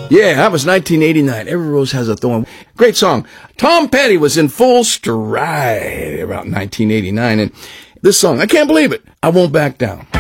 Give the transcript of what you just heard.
Yeah, that was 1989. Every Rose Has a Thorn. Great song. Tom Petty was in full stride around 1989. And this song, I can't believe it. I Won't Back Down.